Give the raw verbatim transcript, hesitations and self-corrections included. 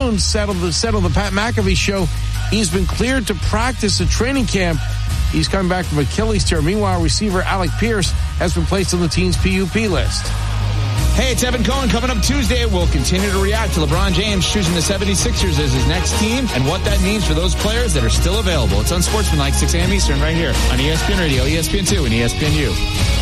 Jones said on the set of the Pat McAfee show he's been cleared to practice at training camp. He's coming back from Achilles tear. Meanwhile, receiver Alec Pierce has been placed on the team's P U P list. Hey, it's Evan Cohen. Coming up Tuesday, we'll continue to react to LeBron James choosing the seventy-sixers as his next team and what that means for those players that are still available. It's Unsportsmanlike, six a.m. Eastern, right here on E S P N Radio, E S P N two, and E S P N U.